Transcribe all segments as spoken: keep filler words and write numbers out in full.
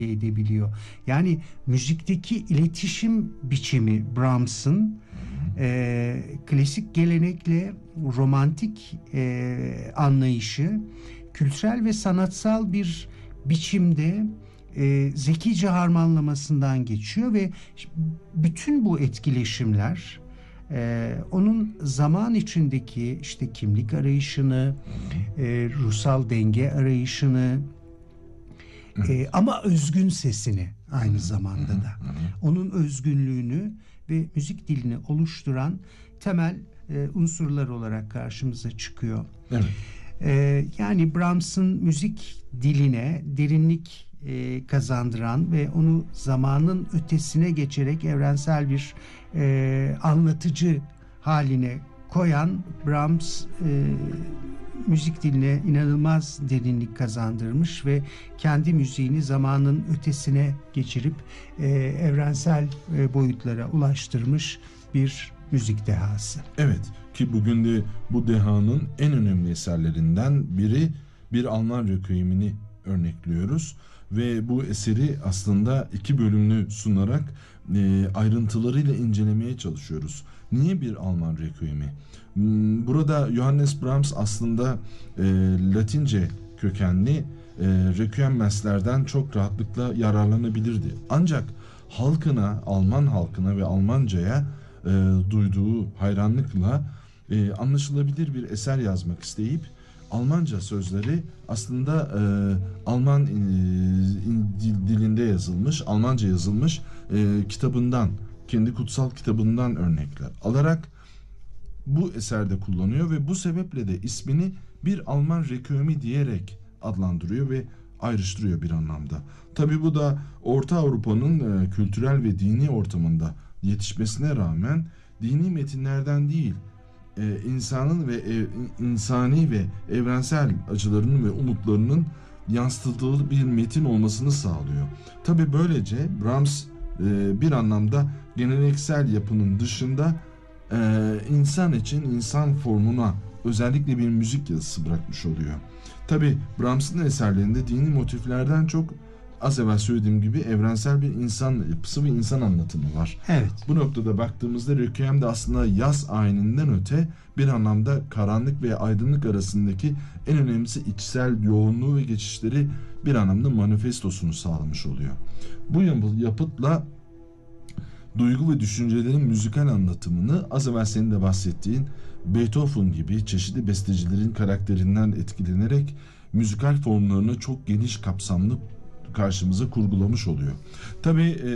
edebiliyor. Yani müzikteki iletişim biçimi Brahms'ın e, klasik gelenekle romantik e, anlayışı kültürel ve sanatsal bir biçimde e, zekice harmanlamasından geçiyor ve bütün bu etkileşimler e, onun zaman içindeki işte kimlik arayışını, e, ruhsal denge arayışını, e, ama özgün sesini aynı zamanda da onun özgünlüğünü ve müzik dilini oluşturan temel e, unsurlar olarak karşımıza çıkıyor. Evet. E, yani Brahms'ın müzik diline derinlik e, kazandıran ve onu zamanın ötesine geçerek evrensel bir e, anlatıcı haline koyan Brahms e, müzik diline inanılmaz derinlik kazandırmış ve kendi müziğini zamanın ötesine geçirip e, evrensel e, boyutlara ulaştırmış bir müzik dehası. Evet, ki bugün de bu dehanın en önemli eserlerinden biri bir Alman Requiem'ini örnekliyoruz ve bu eseri aslında iki bölümlü sunarak e, ayrıntılarıyla incelemeye çalışıyoruz. Niye bir Alman Requiem'i? Burada Johannes Brahms aslında e, Latince kökenli e, Requiem'lerden çok rahatlıkla yararlanabilirdi. Ancak halkına, Alman halkına ve Almanca'ya e, duyduğu hayranlıkla e, anlaşılabilir bir eser yazmak isteyip Almanca sözleri aslında e, Alman e, dilinde yazılmış, Almanca yazılmış e, kitabından, kendi kutsal kitabından örnekler alarak bu eserde kullanıyor ve bu sebeple de ismini bir Alman Requiem'i diyerek adlandırıyor ve ayrıştırıyor bir anlamda. Tabii bu da Orta Avrupa'nın e, kültürel ve dini ortamında yetişmesine rağmen dini metinlerden değil, e, insanın ve ev, insani ve evrensel acılarının ve umutlarının yansıtıldığı bir metin olmasını sağlıyor. Tabii böylece Brahms e, bir anlamda geleneksel yapının dışında e, insan için insan formuna özellikle bir müzik yazısı bırakmış oluyor. Tabii Brahms'ın eserlerinde dini motiflerden çok, az evvel söylediğim gibi, evrensel bir insan yapısı ve insan anlatımı var. Evet. Bu noktada baktığımızda Requiem de aslında yaz ayininden öte bir anlamda karanlık ve aydınlık arasındaki en önemlisi içsel yoğunluğu ve geçişleri bir anlamda manifestosunu sağlamış oluyor. Bu yapıtla duygu ve düşüncelerin müzikal anlatımını az evvel senin de bahsettiğin Beethoven gibi çeşitli bestecilerin karakterinden etkilenerek müzikal formlarını çok geniş kapsamlı karşımıza kurgulamış oluyor. Tabii e,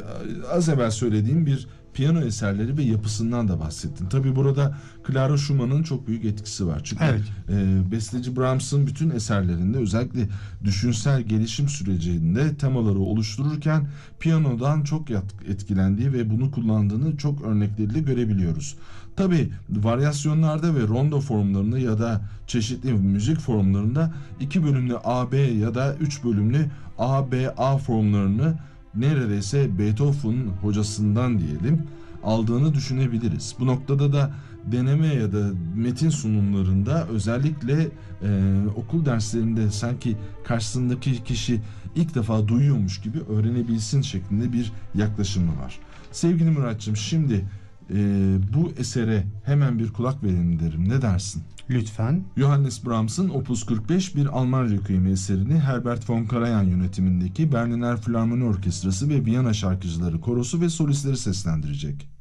az evvel söylediğim bir piyano eserleri ve yapısından da bahsettin. Tabii burada Clara Schumann'ın çok büyük etkisi var. Çünkü evet. e, besteci Brahms'ın bütün eserlerinde özellikle düşünsel gelişim sürecinde temaları oluştururken piyanodan çok etkilendiği ve bunu kullandığını çok örnekleriyle görebiliyoruz. Tabii varyasyonlarda ve rondo formlarını ya da çeşitli müzik formlarında iki bölümlü A B ya da üç bölümlü A B A formlarını neredeyse Beethoven hocasından diyelim aldığını düşünebiliriz. Bu noktada da deneme ya da metin sunumlarında özellikle e, okul derslerinde sanki karşısındaki kişi ilk defa duyuyormuş gibi öğrenebilsin şeklinde bir yaklaşımı var. Sevgili Muratçığım, şimdi e, bu esere hemen bir kulak verelim derim. Ne dersin? Lütfen. Johannes Brahms'ın Opus kırk beş bir Alman Requiem eserini Herbert von Karajan yönetimindeki Berliner Philharmonie Orkestrası ve Viyana Şarkıcıları Korosu ve solistleri seslendirecek.